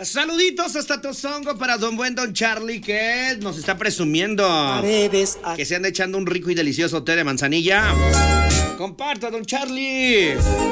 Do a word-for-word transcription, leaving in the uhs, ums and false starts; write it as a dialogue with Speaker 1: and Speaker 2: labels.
Speaker 1: Saluditos hasta Tozongo para don buen don Charlie, que nos está presumiendo que se anda echando un rico y delicioso té de manzanilla. Comparta, don Charlie.